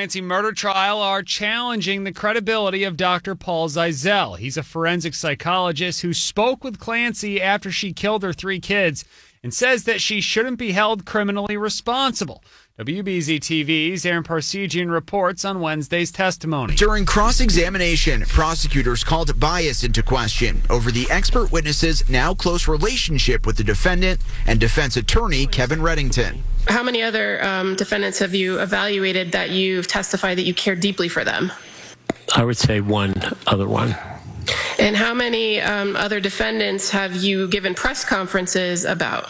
Clancy murder trial are challenging the credibility of Dr. Paul Zeisel. He's a forensic psychologist who spoke with Clancy after she killed her 3 kids and says that she shouldn't be held criminally responsible. WBZ-TV's Aaron Parsegian reports on Wednesday's testimony. During cross-examination, prosecutors called bias into question over the expert witness's now close relationship with the defendant and defense attorney Kevin Reddington. How many other defendants have you evaluated that you've testified that you care deeply for them? I would say one other one. And how many other defendants have you given press conferences about?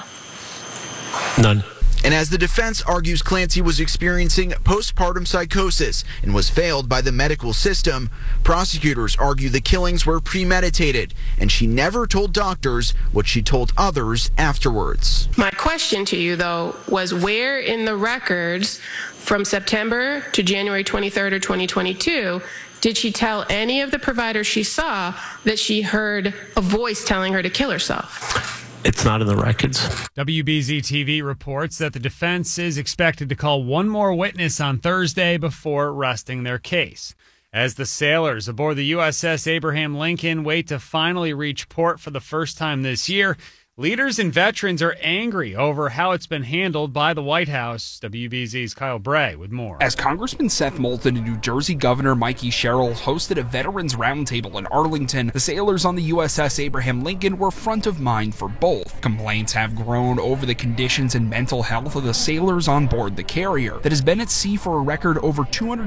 None. And as the defense argues Clancy was experiencing postpartum psychosis and was failed by the medical system, prosecutors argue the killings were premeditated and she never told doctors what she told others afterwards. My question to you, though, was where in the records from September to January 23rd or 2022 did she tell any of the providers she saw that she heard a voice telling her to kill herself? It's not in the records. WBZ-TV reports that the defense is expected to call one more witness on Thursday before resting their case. As the sailors aboard the USS Abraham Lincoln wait to finally reach port for the first time this year, leaders and veterans are angry over how it's been handled by the White House. WBZ's Kyle Bray with more. As Congressman Seth Moulton and New Jersey Governor Mikey Sherrill hosted a veterans roundtable in Arlington, the sailors on the USS Abraham Lincoln were front of mind for both. Complaints have grown over the conditions and mental health of the sailors on board the carrier that has been at sea for a record over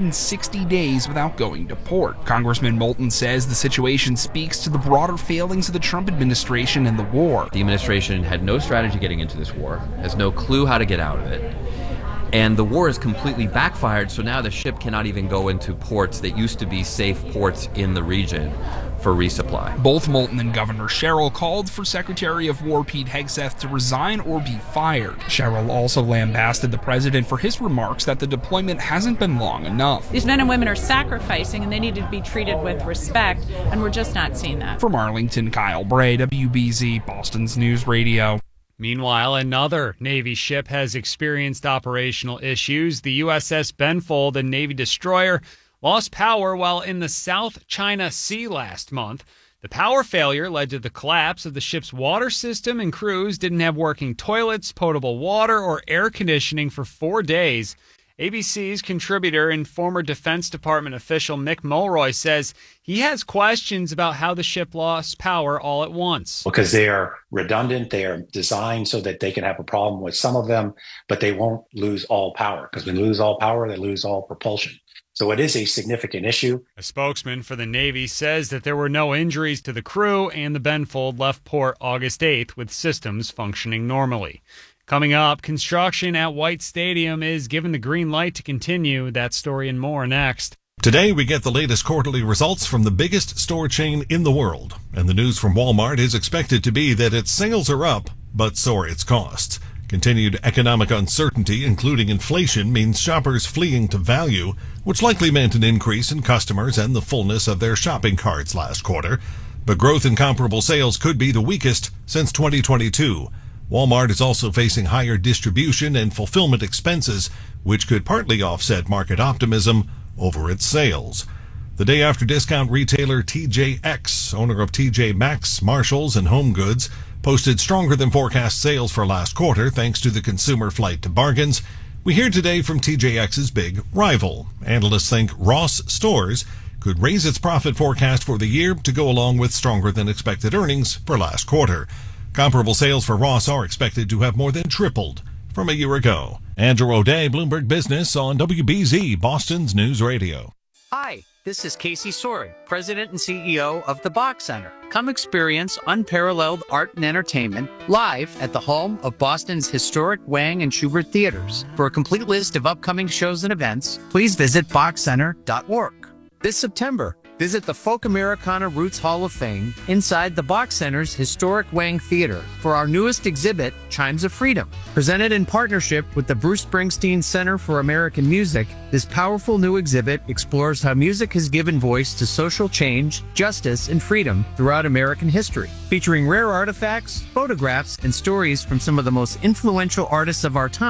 260 days without going to port. Congressman Moulton says the situation speaks to the broader failings of the Trump administration and the war. The administration had no strategy getting into this war, has no clue how to get out of it, and the war has completely backfired, so now the ship cannot even go into ports that used to be safe ports in the region for resupply. Both Moulton and Governor Sherrill called for Secretary of War Pete Hegseth to resign or be fired. Sherrill also lambasted the president for his remarks that the deployment hasn't been long enough. These men and women are sacrificing and they need to be treated with respect, and we're just not seeing that. From Arlington, Kyle Bray, WBZ, Boston's News Radio. Meanwhile, another Navy ship has experienced operational issues. The USS Benfold, a Navy destroyer, lost power while in the South China Sea last month. The power failure led to the collapse of the ship's water system, and crews didn't have working toilets, potable water, or air conditioning for 4 days. ABC's contributor and former Defense Department official Mick Mulroy says he has questions about how the ship lost power all at once. Because they are redundant, they are designed so that they can have a problem with some of them, but they won't lose all power. Because when they lose all power, they lose all propulsion. So it is a significant issue. A spokesman for the Navy says that there were no injuries to the crew, and the Benfold left port August 8th with systems functioning normally. Coming up, construction at White Stadium is given the green light to continue. That story and more next. Today, we get the latest quarterly results from the biggest store chain in the world. And the news from Walmart is expected to be that its sales are up, but so are its costs. Continued economic uncertainty, including inflation, means shoppers fleeing to value, which likely meant an increase in customers and the fullness of their shopping carts last quarter. But growth in comparable sales could be the weakest since 2022. Walmart is also facing higher distribution and fulfillment expenses, which could partly offset market optimism over its sales. The day after discount retailer TJX, owner of TJ Maxx, Marshalls, and Home Goods, posted stronger than forecast sales for last quarter thanks to the consumer flight to bargains. We hear today from TJX's big rival. Analysts think Ross Stores could raise its profit forecast for the year to go along with stronger than expected earnings for last quarter. Comparable sales for Ross are expected to have more than tripled from a year ago. Andrew O'Day, Bloomberg Business on WBZ, Boston's News Radio. Hi, this is Casey Soren, President and CEO of the Bach Center. Come experience unparalleled art and entertainment live at the home of Boston's historic Wang and Schubert theaters. For a complete list of upcoming shows and events, please visit bachcenter.org. This September, visit the Folk Americana Roots Hall of Fame inside the Bach Center's historic Wang Theater for our newest exhibit, Chimes of Freedom. Presented in partnership with the Bruce Springsteen Center for American Music, this powerful new exhibit explores how music has given voice to social change, justice, and freedom throughout American history. Featuring rare artifacts, photographs, and stories from some of the most influential artists of our time,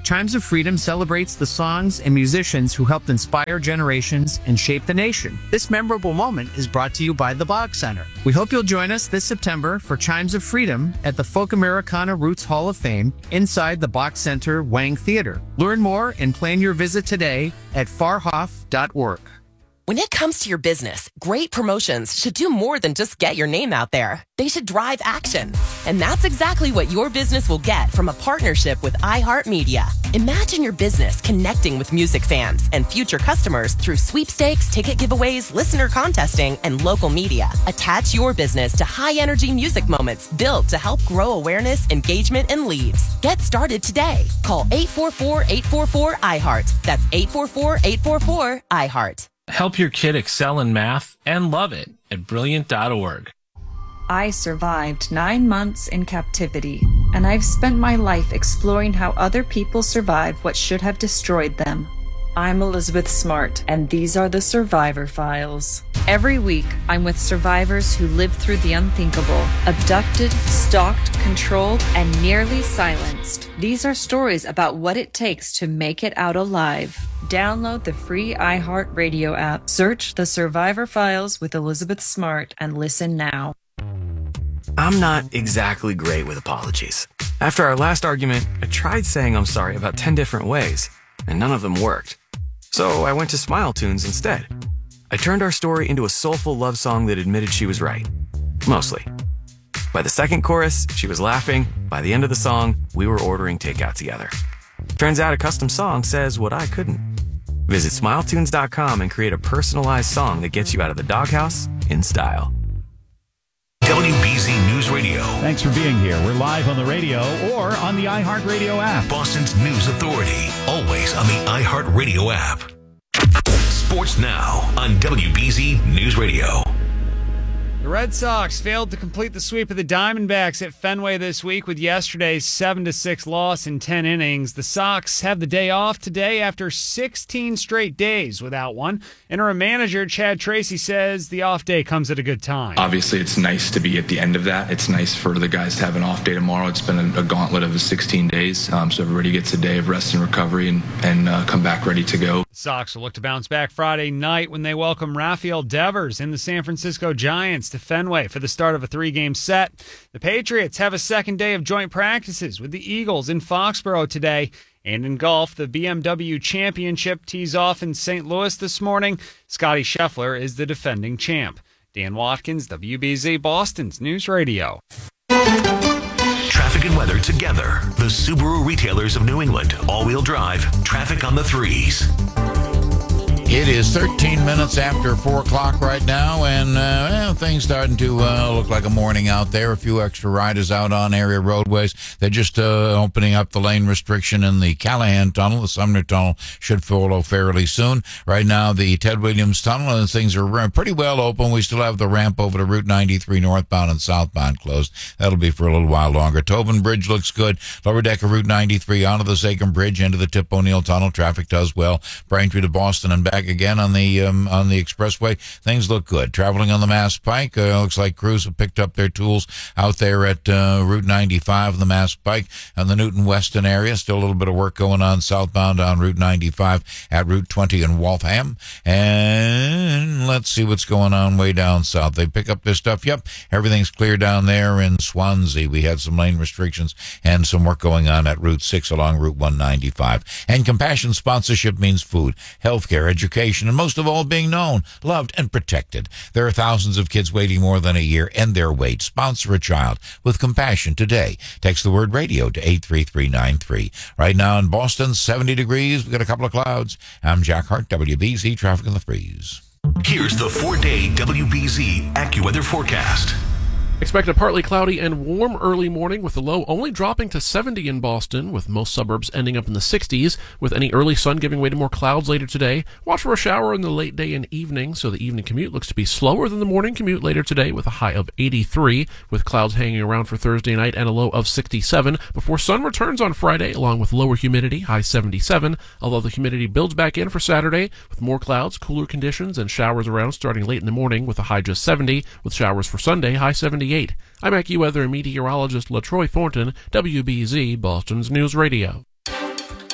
Chimes of Freedom celebrates the songs and musicians who helped inspire generations and shape the nation. This memorable moment is brought to you by the Bach Center. We hope you'll join us this September for Chimes of Freedom at the Folk Americana Roots Hall of Fame inside the Bach Center Wang Theater. Learn more and plan your visit today at farhoff.org. When it comes to your business, great promotions should do more than just get your name out there. They should drive action. And that's exactly what your business will get from a partnership with iHeartMedia. Imagine your business connecting with music fans and future customers through sweepstakes, ticket giveaways, listener contesting, and local media. Attach your business to high-energy music moments built to help grow awareness, engagement, and leads. Get started today. Call 844-844-iHeart. That's 844-844-iHeart. Help your kid excel in math and love it at Brilliant.org. I survived 9 months in captivity, and I've spent my life exploring how other people survive what should have destroyed them. I'm Elizabeth Smart, and these are the Survivor Files. Every week, I'm with survivors who lived through the unthinkable, abducted, stalked, controlled, and nearly silenced. These are stories about what it takes to make it out alive. Download the free iHeartRadio app. Search The Survivor Files with Elizabeth Smart and listen now. I'm not exactly great with apologies. After our last argument, I tried saying I'm sorry about 10 different ways, and none of them worked. So I went to Smile Tunes instead. I turned our story into a soulful love song that admitted she was right. Mostly. By the second chorus, she was laughing. By the end of the song, we were ordering takeout together. Turns out a custom song says what I couldn't. Visit SmileTunes.com and create a personalized song that gets you out of the doghouse in style. WBZ News Radio. Thanks for being here. We're live on the radio or on the iHeartRadio app. Boston's News Authority. Always on the iHeartRadio app. Sports Now on WBZ News Radio. The Red Sox failed to complete the sweep of the Diamondbacks at Fenway this week with yesterday's 7-6 loss in 10 innings. The Sox have the day off today after 16 straight days without one. Interim manager Chad Tracy says the off day comes at a good time. Obviously, it's nice to be at the end of that. It's nice for the guys to have an off day tomorrow. It's been a gauntlet of 16 days, so everybody gets a day of rest and recovery and come back ready to go. The Sox will look to bounce back Friday night when they welcome Rafael Devers and the San Francisco Giants to Fenway for the start of a 3-game set. The Patriots have a second day of joint practices with the Eagles in Foxborough today. And in golf, the BMW Championship tees off in St. Louis this morning. Scotty Scheffler is the defending champ. Dan Watkins, WBZ Boston's News Radio. Traffic and weather together. The Subaru retailers of New England. All-wheel drive. Traffic on the 3s. It is 13 minutes after 4 o'clock right now, and things starting to look like a morning out there. A few extra riders out on area roadways. They're just opening up the lane restriction in the Callahan Tunnel. The Sumner Tunnel should follow fairly soon. Right now, the Ted Williams Tunnel and things are pretty well open. We still have the ramp over to Route 93 northbound and southbound closed. That'll be for a little while longer. Tobin Bridge looks good. Lower deck of Route 93 onto the Sachem Bridge into the Tip O'Neill Tunnel. Traffic does well. Braintree to Boston and back again on the expressway. Things look good. Traveling on the Mass Pike, looks like crews have picked up their tools out there at Route 95, the Mass Pike, and the Newton Weston area. Still a little bit of work going on southbound on Route 95 at Route 20 in Waltham. And let's see what's going on way down south. They pick up their stuff. Yep, everything's clear down there in Swansea. We had some lane restrictions and some work going on at Route 6 along Route 195. And Compassion sponsorship means food, healthcare, education, and most of all, being known, loved, and protected. There are thousands of kids waiting more than a year, and their wait. Sponsor a child with Compassion today. Text the word radio to 83393. Right now in Boston, 70 degrees. We've got a couple of clouds. I'm Jack Hart, WBZ Traffic in the Freeze. Here's the 4-day WBZ AccuWeather forecast. Expect a partly cloudy and warm early morning with the low only dropping to 70 in Boston, with most suburbs ending up in the 60s, with any early sun giving way to more clouds later today. Watch for a shower in the late day and evening, so the evening commute looks to be slower than the morning commute later today with a high of 83, with clouds hanging around for Thursday night and a low of 67, before sun returns on Friday along with lower humidity, high 77, although the humidity builds back in for Saturday with more clouds, cooler conditions, and showers around starting late in the morning with a high just 70, with showers for Sunday, high 78. I'm AccuWeather meteorologist LaTroy Thornton, WBZ Boston's News Radio.